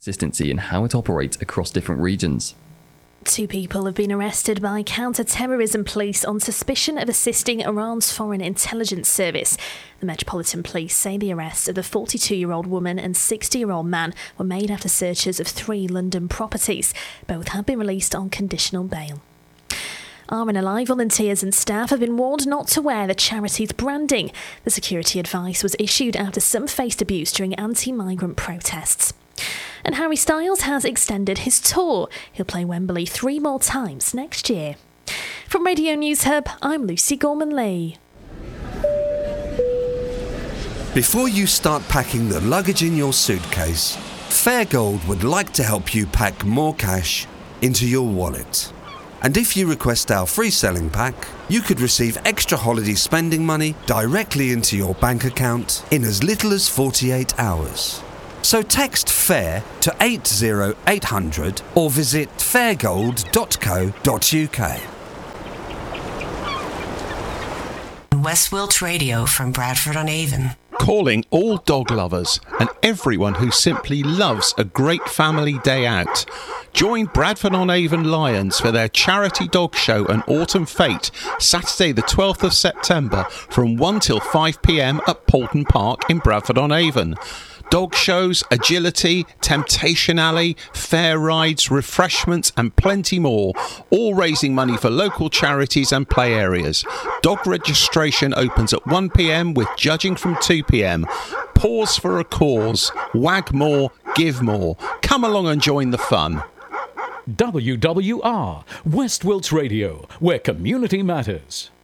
consistency in how it operates across different regions. 2 people have been arrested by counter-terrorism police on suspicion of assisting Iran's Foreign Intelligence Service. The Metropolitan Police say the arrests of the 42-year-old woman and 60-year-old man were made after searches of 3 London properties. Both have been released on conditional bail. RNLI volunteers and staff have been warned not to wear the charity's branding. The security advice was issued after some faced abuse during anti-migrant protests. And Harry Styles has extended his tour. He'll play Wembley 3 more times next year. From Radio News Hub, I'm Lucy Gorman-Lee. Before you start packing the luggage in your suitcase, Fairgold would like to help you pack more cash into your wallet. And if you request our free selling pack, you could receive extra holiday spending money directly into your bank account in as little as 48 hours. So text FAIR to 80800 or visit fairgold.co.uk. West Wilts Radio from Bradford-on-Avon. Calling all dog lovers and everyone who simply loves a great family day out. Join Bradford-on-Avon Lions for their charity dog show and autumn fete, Saturday the 12th of September from 1 till 5 p.m. at Poulton Park in Bradford-on-Avon. Dog shows, agility, temptation alley, fair rides, refreshments and plenty more, all raising money for local charities and play areas. Dog registration opens at 1 p.m. with judging from 2 p.m. Pause for a cause. Wag more, give more. Come along and join the fun. WWR, West Wilts Radio, where community matters.